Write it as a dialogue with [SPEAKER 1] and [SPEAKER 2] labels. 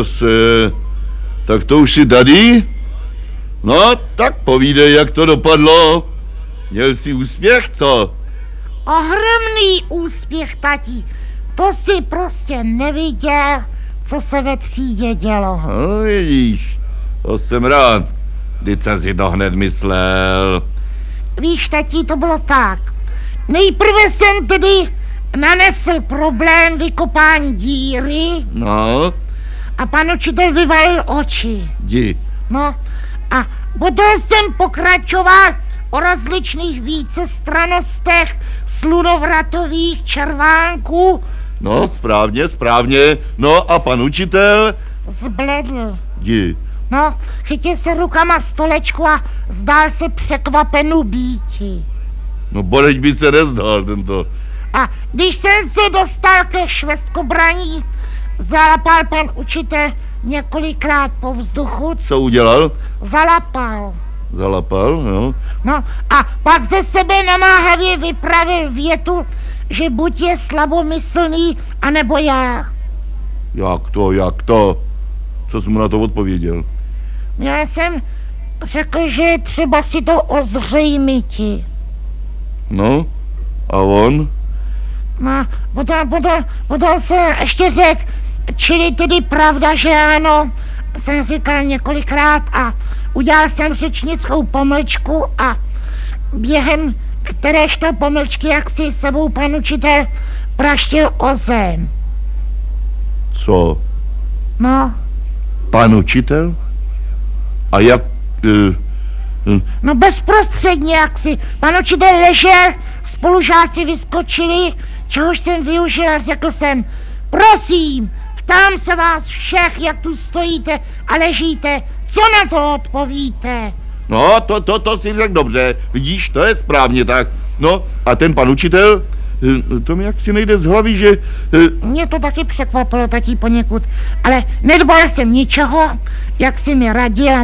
[SPEAKER 1] se, tak to už si tady? No, tak povídej, jak to dopadlo. Měl jsi úspěch, co?
[SPEAKER 2] Ohromný úspěch, tati. To si prostě neviděl, co se ve třídě dělo.
[SPEAKER 1] No, vidíš, to jsem rád. Vždyť jsem si to hned myslel.
[SPEAKER 2] Víš, tati, to bylo tak. Nejprve jsem tedy nanesl problém vykopání díry
[SPEAKER 1] No,
[SPEAKER 2] a pan učitel vyvalil oči.
[SPEAKER 1] jdi.
[SPEAKER 2] No a potom jsem pokračoval o rozličných vícestranostech slunovratových červánků.
[SPEAKER 1] No, správně. No a pan učitel?
[SPEAKER 2] Zbledl.
[SPEAKER 1] Jdi.
[SPEAKER 2] No, chytil se rukama stolečku a zdál se překvapenu býti.
[SPEAKER 1] No, boreď by se nezdal tento.
[SPEAKER 2] A když jsem se dostal ke švestkobraní, zalapal pan učitel několikrát po vzduchu.
[SPEAKER 1] Co udělal?
[SPEAKER 2] Zalapal.
[SPEAKER 1] Zalapal, no.
[SPEAKER 2] No a pak ze sebe namáhavě vypravil větu, že buď je slabomyslný, anebo já.
[SPEAKER 1] Jak to? Co jsi mu na to odpověděl?
[SPEAKER 2] Já jsem řekl, že je třeba si to ozřejmiti.
[SPEAKER 1] No, a on?
[SPEAKER 2] No, potom se ještě řekl, čili tedy pravda, že ano, jsem říkal několikrát a udělal jsem řečnickou pomlčku a během kteréžto pomlčky, jak si sebou pan učitel praštil o zem.
[SPEAKER 1] Co?
[SPEAKER 2] No,
[SPEAKER 1] Pan učitel? A jak...
[SPEAKER 2] no bezprostředně, jak si pan učitel ležel, spolužáci vyskočili, čehož jsem využil a řekl jsem, prosím, ptám se vás všech, jak tu stojíte a ležíte, co na to odpovíte?
[SPEAKER 1] No, to si řekl dobře. Vidíš, to je správně tak. No, a ten pan učitel? To mi jaksi nejde z hlavy, že...
[SPEAKER 2] Mě to taky překvapilo, tatí, poněkud, ale nedbal jsem ničeho, jak si mi radil.